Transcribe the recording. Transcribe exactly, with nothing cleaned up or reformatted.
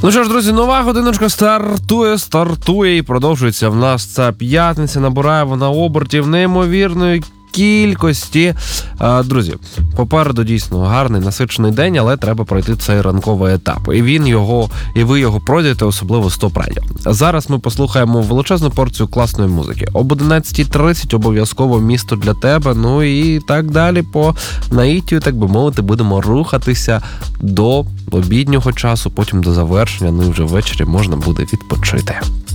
Ну що ж, друзі, нова годиночка стартує, стартує і продовжується в нас ця п'ятниця, набирає вона обертів неймовірної кількості. Друзі, попереду дійсно гарний, насичений день, але треба пройти цей ранковий етап. І він його, і ви його пройдете, особливо з топ радіо. Зараз ми послухаємо величезну порцію класної музики. Об одинадцятій тридцять обов'язково місто для тебе, ну і так далі по наїттю, так би мовити, будемо рухатися до обіднього часу, потім до завершення, ну і вже ввечері можна буде відпочити.